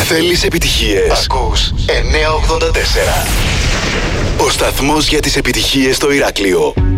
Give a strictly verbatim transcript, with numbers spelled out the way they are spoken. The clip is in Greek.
Θέλεις επιτυχίες? Ακούς εννιακόσια ογδόντα τέσσερα. Ο σταθμός για τις επιτυχίες στο Ηράκλειο.